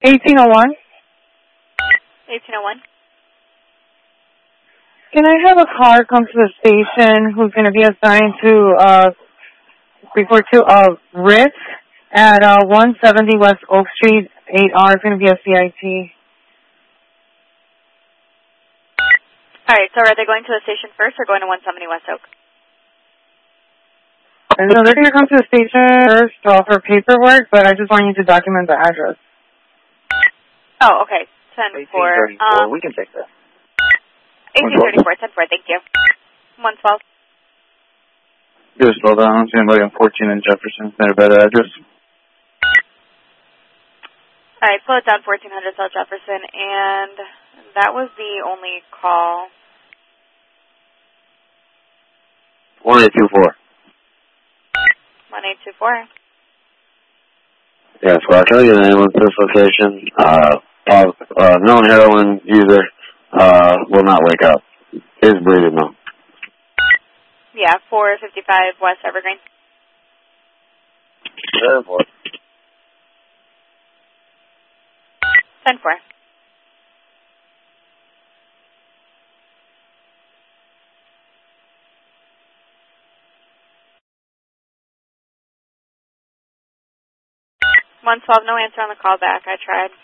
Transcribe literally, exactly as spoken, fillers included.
eighteen oh one. eighteen oh one. Can I have a car come to the station who's going to be assigned to, uh, before to, uh, Ritz at, uh, one seventy West Oak Street, eight R. It's going to be a C I T. All right, so are they going to the station first or going to one seventy West Oak? And so they're going to come to the station first to offer paperwork, but I just want you to document the address. Oh, okay. ten four. Um, we can take that. eighteen thirty-four, ten four, thank you. one twelve. Just slow down. I'm seeing anybody on fourteen in Jefferson. Is there a better address? All right, slow it down, fourteen hundred South Jefferson, and that was the only call. one eight two four. one eight two four. Yeah, so I'll tell you the name of this location. Uh, uh, known heroin user, uh, will not wake up. Is breathing though. Yeah, four fifty-five West Evergreen. Airport. ten four. one twelve, no answer on the call back. I tried.